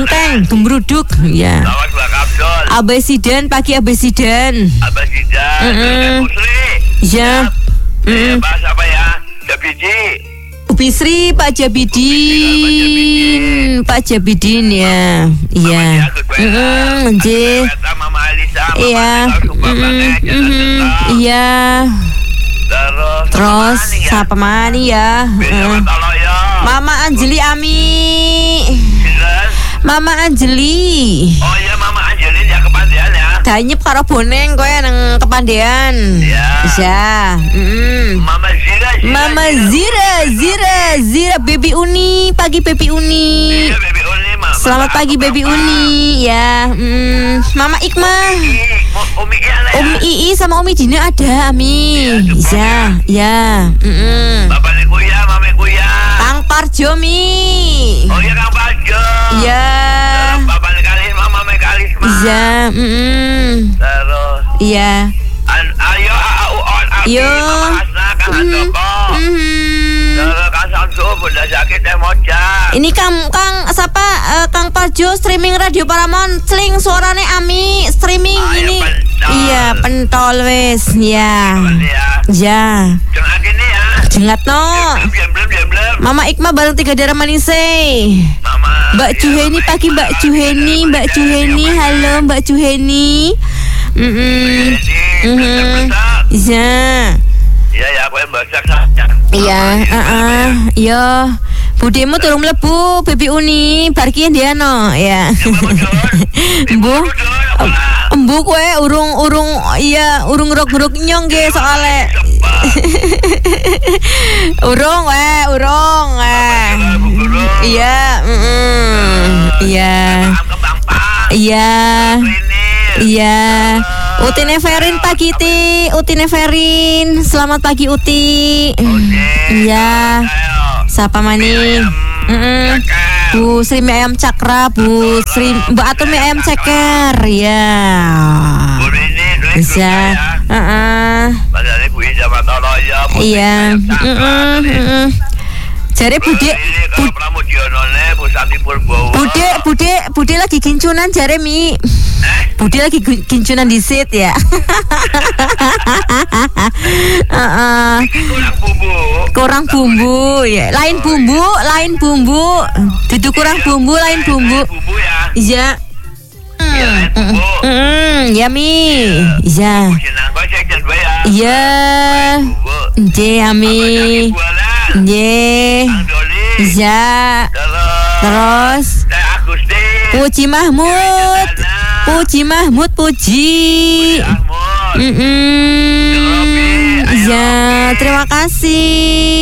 Genteng, Gembruduk, ya. Abesiden, pagi Abesiden. Ya. Bahasa apa ya? Jabidi. Bisri, Pak Jabidin. Pak Jabidin ya. Iya. Nggih. Iya. Iya. Terus siapa mani ya? Mama Anjeli Ami. Mama Anjeli. Oh iya, Mama Anjeli ya kepandian ya. Danyep karo boneng kowe nang kepandian. Ya. Mama Zira, Baby Uni, pagi Baby Uni. Iya, Baby Uni, Mama. Selamat pagi Baby Uni, ya. Mama Ikma. Umi Ii sama Umi Dina ada, Ami. Ya. Bapak Kuya, Mama Kuya. Kang Parjo Mi. Oh iya, Kang Parjo. Ya. Bapak Karisma, Mama Karisma. Ya. Terus. Iya. Ayo Yo. Kang Handoko. Terus Kang Samsu, Bunda Sakit Moja. Ini Kang siapa? Kang Parjo streaming Radio Paramount. Sling suarane Ami streaming ini. Iya, pentol wes. Ya. Ya. Jangan gini ya. Jengat no. Belum. Mama Ikma bareng 3 darah manise. Mama. Mbak Juheni pagi Mbak Juheni. Halo Mbak Juheni. Iya. Iya ya, aku yang baca saja. Iya, iya. Budemu turun mlebu Baby Uni, barki dia no, ya. Embu kowe urung ngeruk nyong ge soale. Urung. Iya, Iya. Utine Ferin pagi Ti, Utine Ferin. Selamat pagi Uti. Iya. Siapa mani? Bu Sri mie ayam cakra, Bu Sri Mbak Atum mie ayam ceker. Ya. Bisa. Iya. Jare Bude lagi gincunan jare Mi. Bude lagi gincunan di sit ya. Kurang bumbu ya. Lain bumbu. Duduk kurang bumbu, lain bumbu. Iya. Ya Mi. Iya. Iya. Nggih Ami. Nggih. Iya. Terus Puji Mahmud. Iya, terima kasih.